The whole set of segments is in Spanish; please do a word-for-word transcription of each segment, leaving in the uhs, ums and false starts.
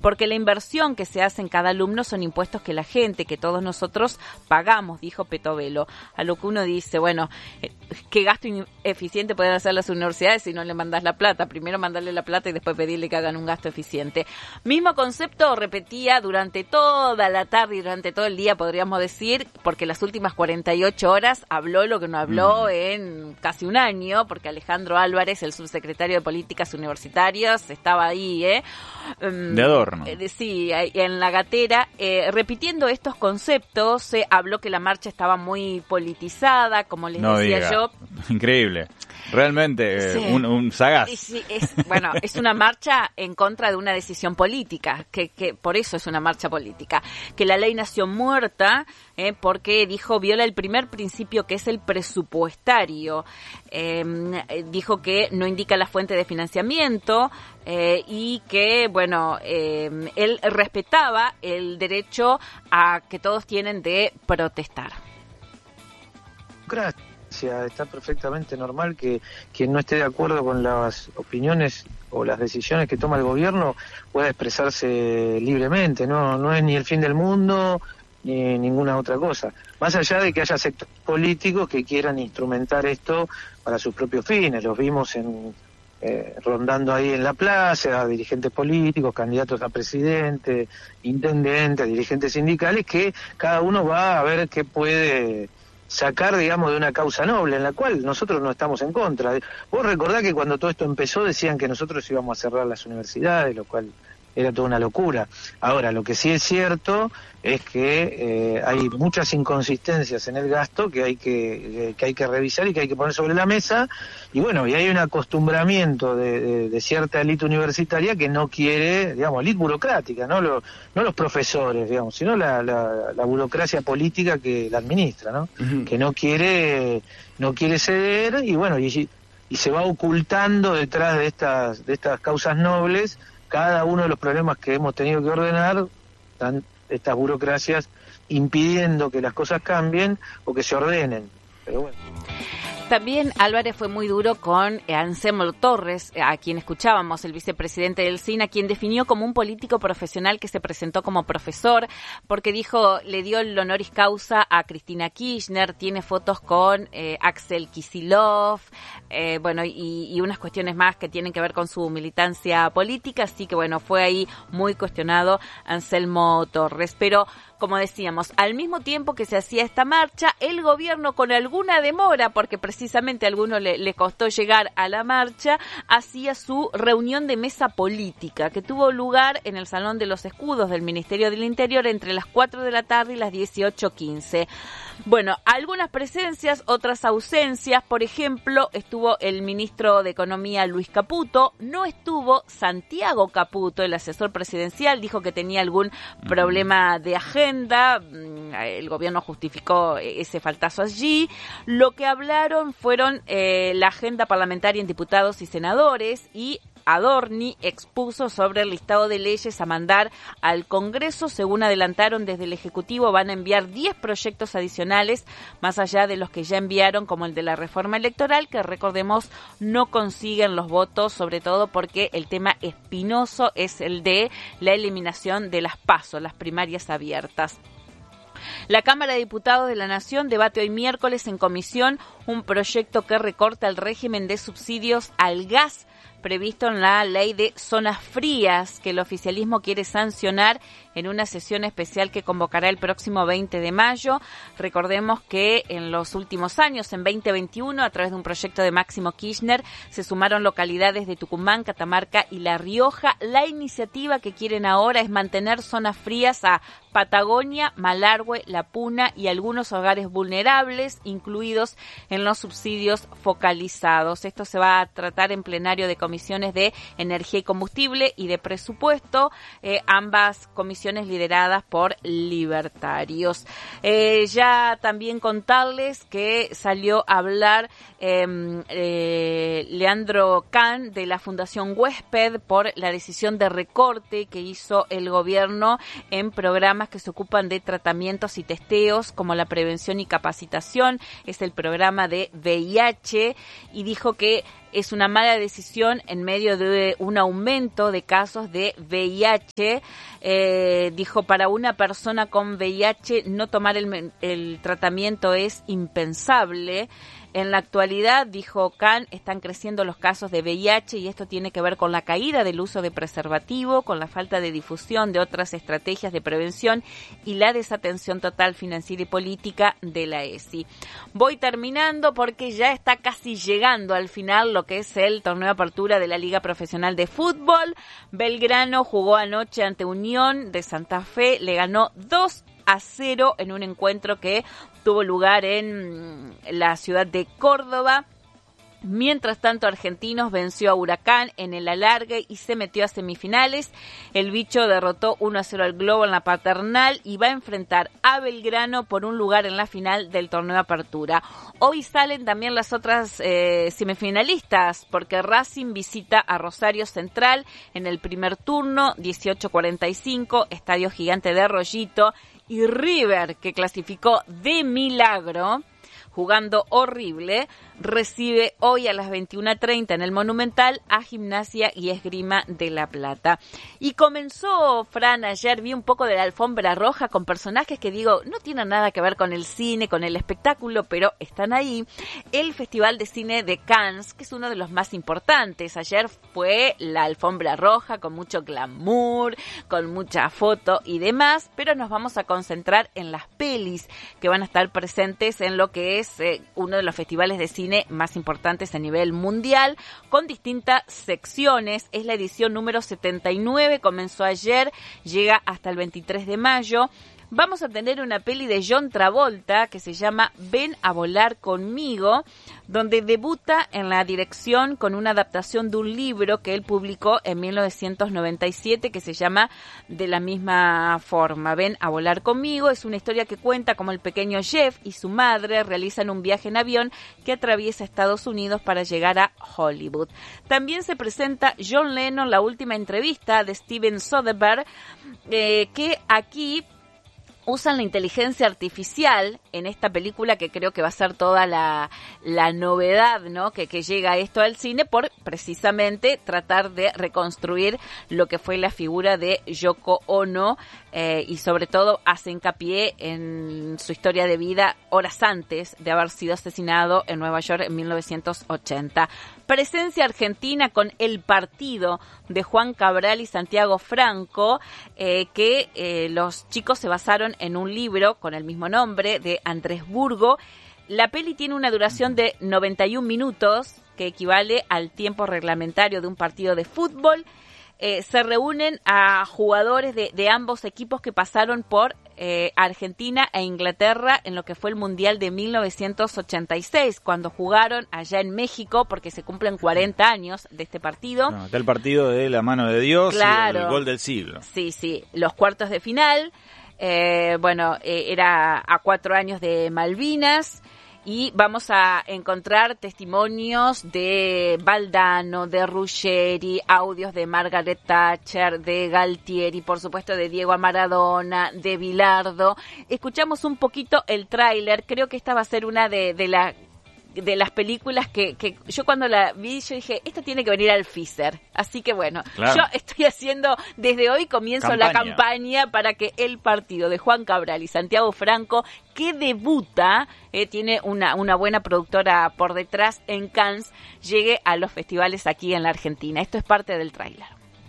porque la inversión que se hace en cada alumno son impuestos que la gente, que todos nosotros pagamos, dijo Petovelo. A lo que uno dice, bueno, ¿qué gasto eficiente pueden hacer las universidades si no le mandás la plata? Primero mandarle la plata y después pedirle que hagan un gasto eficiente. Mismo concepto repetía durante toda la tarde y durante todo el día, podríamos decir, porque las últimas cuarenta y ocho horas habló lo que no habló mm. en casi un año, porque Alejandro Álvarez, el subsecretario de Políticas Universitarias, estaba ahí, ¿eh? Um, de adorno. Eh, sí, en la gatera, eh, repitiendo estos conceptos, eh, habló que la marcha estaba muy politizada, como les no decía diga. yo. Increíble. Realmente, eh, sí. un, un sagaz. Sí, es, bueno, es una marcha en contra de una decisión política, que, que por eso es una marcha política. Que la ley nació muerta, eh, porque dijo, viola el primer principio que es el presupuestario. Eh, dijo que no indica la fuente de financiamiento eh, y que, bueno, eh, él respetaba el derecho a que todos tienen de protestar. Gracias. Está perfectamente normal que quien no esté de acuerdo con las opiniones o las decisiones que toma el gobierno pueda expresarse libremente. No, no es ni el fin del mundo ni ninguna otra cosa. Más allá de que haya sectores políticos que quieran instrumentar esto para sus propios fines. Los vimos en eh, rondando ahí en la plaza, dirigentes políticos, candidatos a presidente, intendentes, dirigentes sindicales, que cada uno va a ver qué puede sacar, digamos, de una causa noble, en la cual nosotros no estamos en contra. Vos recordás que cuando todo esto empezó decían que nosotros íbamos a cerrar las universidades, lo cual era toda una locura. Ahora, lo que sí es cierto es que eh, hay muchas inconsistencias en el gasto que hay que, eh, que hay que revisar y que hay que poner sobre la mesa, y bueno, y hay un acostumbramiento de, de, de cierta élite universitaria que no quiere, digamos, élite burocrática, no, Lo, no los profesores, digamos, sino la, la, la burocracia política que la administra, ¿no? Uh-huh. Que no quiere, no quiere ceder, y bueno, y, y se va ocultando detrás de estas, de estas causas nobles cada uno de los problemas que hemos tenido que ordenar, están estas burocracias impidiendo que las cosas cambien o que se ordenen. Pero bueno. También Álvarez fue muy duro con Anselmo Torres, a quien escuchábamos, el vicepresidente del C I N, a quien definió como un político profesional que se presentó como profesor, porque dijo, le dio el honoris causa a Cristina Kirchner, tiene fotos con eh, Axel Kicillof, eh, bueno, y, y unas cuestiones más que tienen que ver con su militancia política, así que bueno, fue ahí muy cuestionado Anselmo Torres, pero como decíamos, al mismo tiempo que se hacía esta marcha, el gobierno, con alguna demora, porque precisamente a alguno le, le costó llegar a la marcha, hacía su reunión de mesa política, que tuvo lugar en el Salón de los Escudos del Ministerio del Interior entre las cuatro de la tarde y las dieciocho quince. Bueno, algunas presencias, otras ausencias. Por ejemplo, estuvo el ministro de Economía, Luis Caputo. No estuvo Santiago Caputo, el asesor presidencial, dijo que tenía algún problema de agenda. El gobierno justificó ese faltazo allí. Lo que hablaron fueron eh, la agenda parlamentaria en diputados y senadores, y Adorni expuso sobre el listado de leyes a mandar al Congreso. Según adelantaron desde el Ejecutivo, van a enviar diez proyectos adicionales, más allá de los que ya enviaron, como el de la reforma electoral, que recordemos no consiguen los votos, sobre todo porque el tema espinoso es el de la eliminación de las PASO, las primarias abiertas. La Cámara de Diputados de la Nación debate hoy miércoles en comisión un proyecto que recorta el régimen de subsidios al gas previsto en la ley de zonas frías, que el oficialismo quiere sancionar en una sesión especial que convocará el próximo veinte de mayo. Recordemos que en los últimos años, en veinte veintiuno, a través de un proyecto de Máximo Kirchner, se sumaron localidades de Tucumán, Catamarca y La Rioja. La iniciativa que quieren ahora es mantener zonas frías a Patagonia, Malargüe, La Puna y algunos hogares vulnerables, incluidos en los subsidios focalizados. Esto se va a tratar en plenario de comisiones de Energía y Combustible y de Presupuesto, eh, ambas comisiones lideradas por libertarios. Eh, ya también contarles que salió a hablar eh, eh, Leandro Can de la Fundación Huésped por la decisión de recorte que hizo el gobierno en programas que se ocupan de tratamientos y testeos como la prevención y capacitación. Es el programa de V I H, y dijo que es una mala decisión en medio de un aumento de casos de V I H. Eh, dijo, para una persona con V I H no tomar el, el tratamiento es impensable. En la actualidad, dijo Khan, están creciendo los casos de V I H y esto tiene que ver con la caída del uso de preservativo, con la falta de difusión de otras estrategias de prevención y la desatención total financiera y política de la E S I. Voy terminando porque ya está casi llegando al final lo que es el torneo de apertura de la Liga Profesional de Fútbol. Belgrano jugó anoche ante Unión de Santa Fe, le ganó dos a cero en un encuentro que tuvo lugar en la ciudad de Córdoba. Mientras tanto, Argentinos venció a Huracán en el alargue y se metió a semifinales. El Bicho derrotó uno a cero al Globo en la Paternal y va a enfrentar a Belgrano por un lugar en la final del torneo de apertura. Hoy salen también las otras eh, semifinalistas, porque Racing visita a Rosario Central en el primer turno, dieciocho cuarenta y cinco, Estadio Gigante de Rollito, y River, que clasificó de milagro, jugando horrible, recibe hoy a las veintiuna treinta en el Monumental a Gimnasia y Esgrima de La Plata. Y comenzó, Fran, ayer vi un poco de la alfombra roja con personajes que digo, no tienen nada que ver con el cine, con el espectáculo, pero están ahí. El Festival de Cine de Cannes, que es uno de los más importantes. Ayer fue la alfombra roja con mucho glamour, con mucha foto y demás, pero nos vamos a concentrar en las pelis que van a estar presentes en lo que es eh, uno de los festivales de cine más importantes a nivel mundial, con distintas secciones. Es la edición número setenta y nueve, comenzó ayer, llega hasta el veintitrés de mayo. Vamos a tener una peli de John Travolta que se llama Ven a volar conmigo, donde debuta en la dirección con una adaptación de un libro que él publicó en mil novecientos noventa y siete que se llama de la misma forma, Ven a volar conmigo. Es una historia que cuenta cómo el pequeño Jeff y su madre realizan un viaje en avión que atraviesa Estados Unidos para llegar a Hollywood. También se presenta John Lennon, la última entrevista de Steven Soderbergh, eh, que aquí usan la inteligencia artificial en esta película, que creo que va a ser toda la, la novedad, ¿no? Que, que llega esto al cine por precisamente tratar de reconstruir lo que fue la figura de Yoko Ono, eh, y sobre todo hace hincapié en su historia de vida horas antes de haber sido asesinado en Nueva York en mil novecientos ochenta. Presencia argentina con El Partido de Juan Cabral y Santiago Franco, eh, que eh, los chicos se basaron en un libro con el mismo nombre de Andrés Burgo. La peli tiene una duración de noventa y un minutos, que equivale al tiempo reglamentario de un partido de fútbol. Eh, se reúnen a jugadores de, de ambos equipos que pasaron por eh, Argentina e Inglaterra en lo que fue el Mundial de mil novecientos ochenta y seis, cuando jugaron allá en México, porque se cumplen cuarenta años de este partido. No, está el partido de la mano de Dios, claro, y el gol del siglo. Sí, sí, los cuartos de final. Eh, bueno, eh, era a cuatro años de Malvinas. Y vamos a encontrar testimonios de Valdano, de Ruggeri, audios de Margaret Thatcher, de Galtieri, por supuesto de Diego Maradona, de Bilardo. Escuchamos un poquito el tráiler. Creo que esta va a ser una de, de la de las películas que, que yo cuando la vi, yo dije, esta tiene que venir al Pfizer. Así que bueno, claro, yo estoy haciendo, desde hoy comienzo campaña. la campaña para que El Partido de Juan Cabral y Santiago Franco, que debuta, eh, tiene una, una buena productora por detrás en Cannes, llegue a los festivales aquí en la Argentina. Esto es parte del tráiler.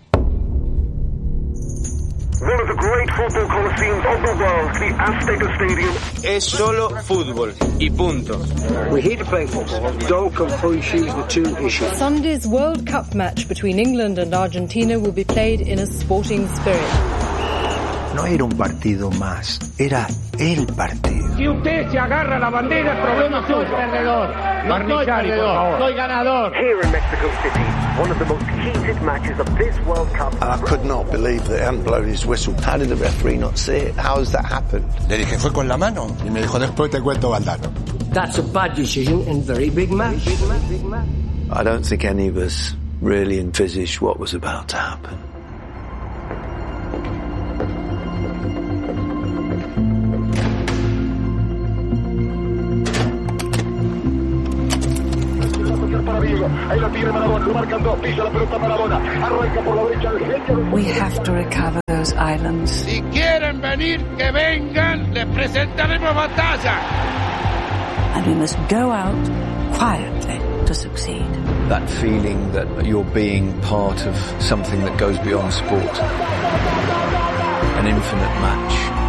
One of the great football coliseums of the world, the Azteca Stadium. Es solo fútbol y punto. We're here to play football. Don't confuse the two issues. Sunday's World Cup match between England and Argentina will be played in a sporting spirit. No era un partido más, era el partido. Si usted se agarra a la bandera, el problema es suyo. Perdedor. No soy perdedor, soy ganador. Here in Mexico City, one of the most heated matches of this World Cup. I could not believe that he hadn't blown his whistle. How did the referee not see it? How has that happened? Le dije, fue con la mano. Y me dijo, después te cuento, Valdano. That's a bad decision in very big match. I don't think any of us really envisaged what was about to happen. Ahí lo lo marcan dos, pisa la pelota Maradona, arranca por la derecha el genio. We have to recover those islands. Si quieren venir, que vengan, les presentaremos batalla. And we must go out quietly to succeed. That feeling that you're being part of something that goes beyond sport. An infinite match.